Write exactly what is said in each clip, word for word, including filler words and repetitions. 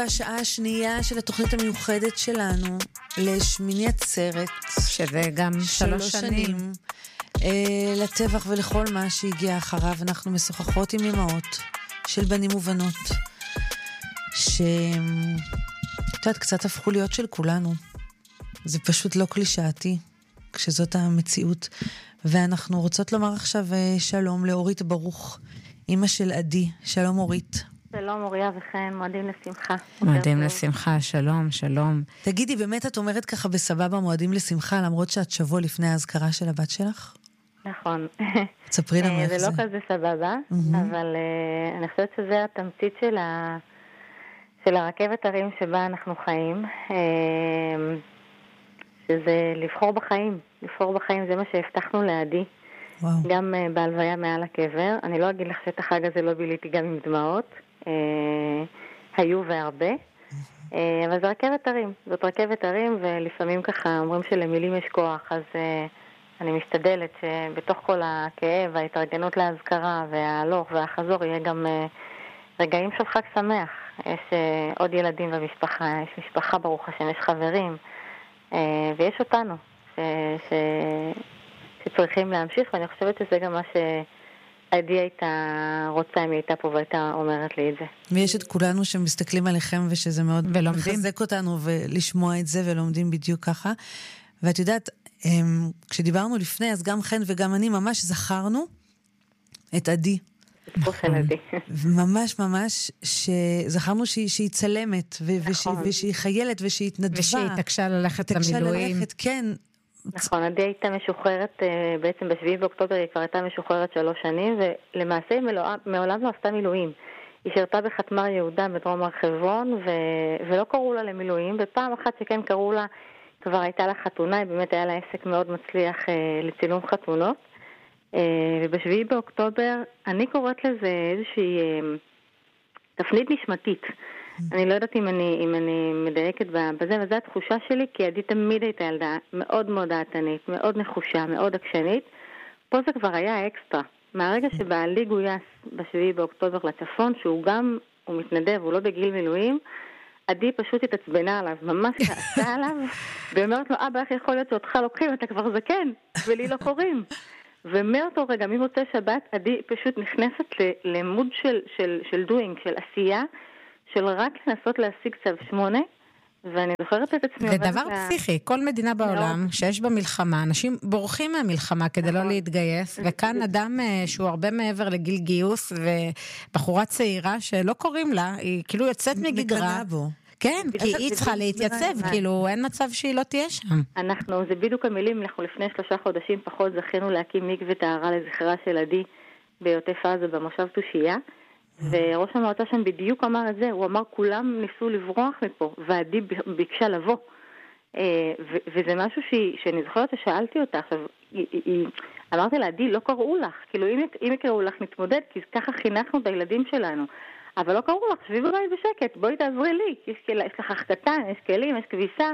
השעה השנייה של התוכנית המיוחדת שלנו לשמיני עצרת, שזה גם שלוש שנים, אה, לטבח ולכל מה שהגיע אחריו. אנחנו משוחחות עם אמהות של בנים ובנות שאת יודעת, קצת הפכו להיות של כולנו. זה פשוט לא קלישאתי כשזאת המציאות. ואנחנו רוצות לומר עכשיו שלום לאורית ברוך, אמא של עדי. שלום אורית. שלום אוריה וכן, מועדים לשמחה. מועדים לשמחה, שלום, שלום. תגידי, באמת את אומרת ככה בסבבה מועדים לשמחה, למרות שאת שבוע לפני ההזכרה של הבת שלך? נכון. תספרי לנו איך זה. זה לא כזה סבבה, אבל אני חושבת שזה התמצית של ה... של הרכבת הרים שבה אנחנו חיים, שזה לבחור בחיים. לבחור בחיים זה מה שהבטחנו לעדי. וואו. גם בהלוויה מעל הקבר. אני לא אגיד לך שאת החג הזה לא ביליתי גם עם דמעות. היו והרבה. אבל זה רכבת הרים. זאת רכבת הרים, ולפעמים ככה אומרים שלמילים יש כוח, אז אני משתדלת שבתוך כל הכאב, ההתארגנות להזכרה וההלוך והחזור יהיה גם רגעים של חג שמח. יש uh, עוד ילדים במשפחה, יש משפחה ברוך השם, יש חברים, uh, ויש אותנו ש, ש, שצריכים להמשיך, ואני חושבת שזה גם מה שעדי הייתה רוצה, אם היא הייתה פה והייתה אומרת לי את זה. ויש את כולנו שמסתכלים עליכם, ושזה מאוד ולומדים. מחזק אותנו ולשמוע את זה, ולומדים בדיוק ככה. ואת יודעת, כשדיברנו לפני, אז גם חן וגם אני ממש זכרנו את עדי. ממש ממש שזכרנו שהיא, שהיא צלמת ו- נכון. ושהיא, ושהיא חיילת ושהיא התנדבה ושהיא תקשה ללכת למילואים ללכת, כן. נכון, עדי הייתה משוחררת בעצם בשביעי באוקטובר, היא כבר הייתה משוחררת שלוש שנים, ולמעשה היא מעולם לא עשתה מילואים. היא שירתה בחתמר יהודה בדרום הר חברון ו- ולא קראו לה למילואים, ופעם אחת שכן קראו לה, כבר הייתה לה חתונה, היא באמת היה לה עסק מאוד מצליח לצילום חתונות. ובשביעי באוקטובר אני קוראת לזה איזושהי תפנית נשמתית. אני לא יודעת אם אני, אם אני מדייקת בזה, וזו התחושה שלי, כי עדי תמיד הייתה ילדה מאוד מאוד דעתנית, מאוד נחושה, מאוד עקשנית. פה זה כבר היה אקסטרה. מהרגע שבעלי גויס בשביעי באוקטובר לצפון, שהוא גם, הוא מתנדב, הוא לא בגיל מילואים, עדי פשוט התעצבנה עליו, ממש כעסה עליו, ואומרת לו, אבא, איך יכול להיות שאותך לוקחים, אתה כבר זקן, ולי לא קוראים. ומאותו רגע, ממוצא שבת, עדי פשוט נכנסת למוד של, של, של doing, של עשייה, של רק לנסות להשיג צו שמונה, ואני זוכרת את עצמי... זה דבר פסיכי, כל מדינה בעולם שיש בה מלחמה, אנשים בורחים מהמלחמה כדי לא להתגייס, וכאן אדם שהוא הרבה מעבר לגיל גיוס, ובחורה צעירה שלא קוראים לה, היא כאילו יוצאת מגדרה. כן, כי היא צריכה להתייצב, כאילו אין מצב שהיא לא תהיה שם. אנחנו, זה בדיוק המילים, אנחנו לפני שלושה חודשים פחות זכינו להקים מקווה טהרה לזכרה של עדי בעוטף עזה במושב תושייה, וראש המועצה שם בדיוק אמר את זה, הוא אמר כולם ניסו לברוח מפה, ועדי ביקשה לבוא. וזה משהו שאני זוכרת ששאלתי אותה, עכשיו, אמרתי לה, עדי, לא קראו לך, כאילו אם יקראו לך נתמודד, כי ככה חינכנו את הילדים שלנו. אבל לא קראו לך, שבי בבית בשקט, בואי תעזרי לי, יש, יש לך קטן, יש כלים, יש כביסה.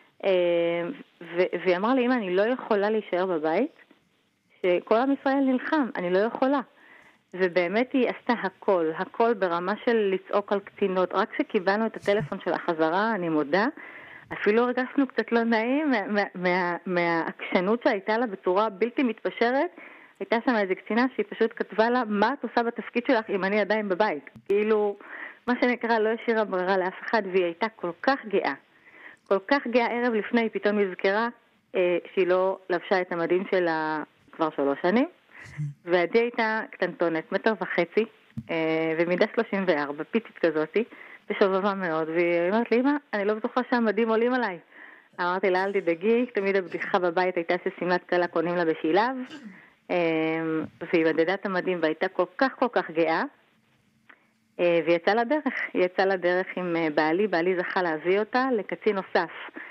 והיא אמרה לי, אמא, אני לא יכולה להישאר בבית, שכל עם ישראל נלחם, אני לא יכולה. ובאמת היא עשתה הכל, הכל ברמה של לצעוק על קצינות. רק שקיבלנו את הטלפון של החזרה, אני מודה, אפילו הרגשנו קצת לא נעים מה, מה, מהעקשנות שהייתה לה בצורה בלתי מתפשרת. הייתה שם איזו קצינה שהיא פשוט כתבה לה, מה את עושה בתפקיד שלך אם אני עדיין בבית? כאילו, מה שנקרא, לא השאירה ברירה לאף אחד, והיא הייתה כל כך גאה. כל כך גאה ערב לפני, היא פתאום נזכרה אה, שהיא לא לבשה את המדים שלה כבר שלוש שנים, ועדי הייתה קטנטונת, מטר וחצי, אה, ומידה שלושים וארבע, פיצית כזאת, ושובבה מאוד, והיא אומרת לי, אמא, אני לא בטוחה שהמדים עולים עליי. אמרתי לה, אל תדאגי, תמיד הבדיחה בבית הייתה שסמלת קלה קונים לה בשילב, והיא מדדה את המדים והייתה כל כך כל כך גאה, והיא יצאה לדרך, היא יצאה לדרך עם בעלי, בעלי זכה להביא אותה לקצין נוסף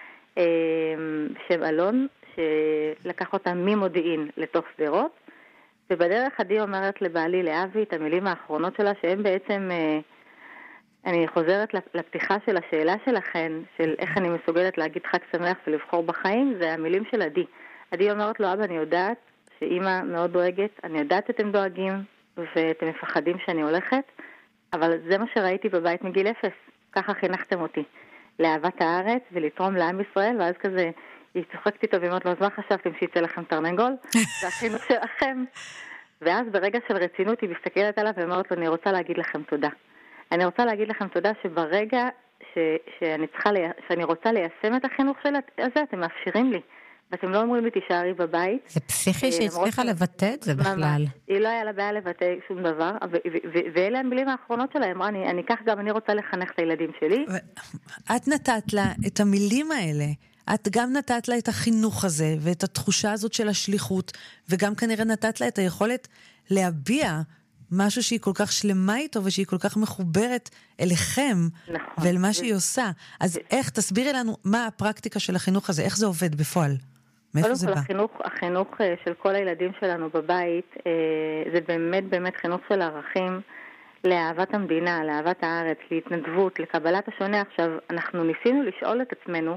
שם אלון, שלקח אותה ממודיעין לתוך סדרות, ובדרך עדי אומרת לבעלי לאבי את המילים האחרונות שלה, שהם בעצם, אני חוזרת לפתיחה של השאלה שלכן, של איך אני מסוגלת להגיד חג שמח ולבחור בחיים, זה המילים של עדי. עדי אומרת לו, אבא, אני יודעת שאמא מאוד דואגת, אני יודעת שאתם דואגים ואתם מפחדים שאני הולכת, אבל זה מה שראיתי בבית מגיל אפס. ככה חינכתם אותי, לאהבת הארץ ולתרום לעם ישראל, ואז כזה, היא צוחקת איתו ואומרת לו, אז מה חשבתם שיצא לכם תרנגול? זה החינוך שלכם. ואז ברגע של רצינות היא מסתכלת עליו ואומרת לו, אני רוצה להגיד לכם תודה. אני רוצה להגיד לכם תודה שברגע ש, שאני, צריכה, שאני רוצה ליישם את החינוך שלה, הזה אתם מאפשרים לי. ואתם לא אומרים לי תישארי בבית. זה פסיכי שהצליחה לבטא את זה בכלל. היא לא היה לה בעיה לבטא שום דבר, ואלה המילים האחרונות שלה, אמרה, אני כך גם אני רוצה לחנך את הילדים שלי. את נתת לה את המילים האלה, את גם נתת לה את החינוך הזה, ואת התחושה הזאת של השליחות, וגם כנראה נתת לה את היכולת להביע משהו שהיא כל כך שלמה איתו, ושהיא כל כך מחוברת אליכם, נכון. ואל מה שהיא עושה. אז איך, תסבירי לנו מה הפרקטיקה של החינוך הזה, איך זה עובד בפועל? מאיפה זה בא? החינוך, החינוך של כל הילדים שלנו בבית, זה באמת באמת חינוך של ערכים, לאהבת המדינה, לאהבת הארץ, להתנדבות, לקבלת השונה. עכשיו, אנחנו ניסינו לשאול את עצמנו,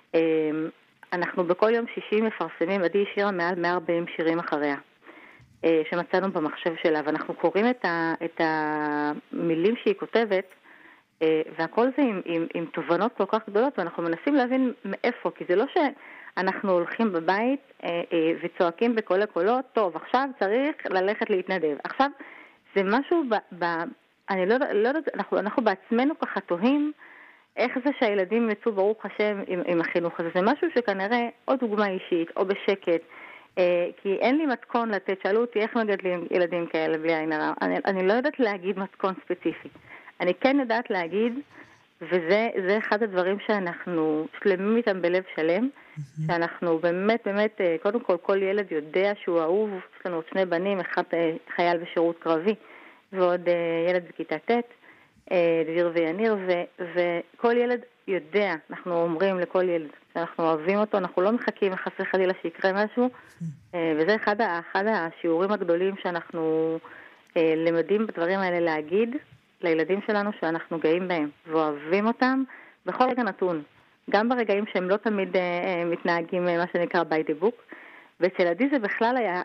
אנחנו בכל יום שישי מפרסמים, עדי שירה מעל מאה וארבעים שירים אחריה, שמצאנו במחשב שלה, ואנחנו קוראים את, ה, את המילים שהיא כותבת, והכל זה עם, עם, עם תובנות כל כך גדולות, ואנחנו מנסים להבין מאיפה, כי זה לא שאנחנו הולכים בבית וצועקים בכל הקולות, טוב, עכשיו צריך ללכת להתנדב. עכשיו, זה משהו, ב, ב, אני לא, לא יודעת, אנחנו, אנחנו בעצמנו ככה תוהים, איך זה שהילדים יצאו ברוך השם עם, עם החינוך הזה. זה משהו שכנראה או דוגמה אישית, או בשקט, אה, כי אין לי מתכון לתת. שאלו אותי איך מגדלים ילדים כאלה בלי עין הרע. אני, אני לא יודעת להגיד מתכון ספציפי. אני כן יודעת להגיד, וזה זה אחד הדברים שאנחנו שלמים איתם בלב שלם, mm-hmm. שאנחנו באמת, באמת, קודם כל, כל ילד יודע שהוא אהוב. יש לנו עוד שני בנים, אחד חייל בשירות קרבי, ועוד ילד בכיתה ט', דביר ויניר, ו- וכל ילד יודע, אנחנו אומרים לכל ילד שאנחנו אוהבים אותו, אנחנו לא מחכים לחסר חלילה שיקרה משהו, וזה אחד, אחד השיעורים הגדולים שאנחנו למדים בדברים האלה להגיד לילדים שלנו שאנחנו גאים בהם ואוהבים אותם בכל רגע נתון, גם ברגעים שהם לא תמיד מתנהגים מה שנקרא by the book, ואצל עדי זה בכלל היה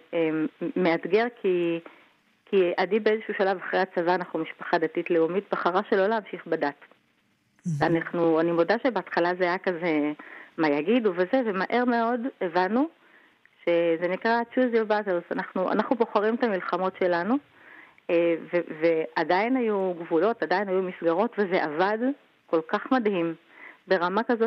מאתגר כי כי עדי באיזשהו שלב אחרי הצבא, אנחנו משפחה דתית לאומית, בחרה שלא להמשיך בדת. Mm-hmm. אנחנו, אני מודה שבהתחלה זה היה כזה, מה יגידו וזה, ומהר מאוד הבנו שזה נקרא choose your battles. אנחנו, אנחנו בוחרים את המלחמות שלנו, ו, ועדיין היו גבולות, עדיין היו מסגרות, וזה עבד כל כך מדהים, ברמה כזו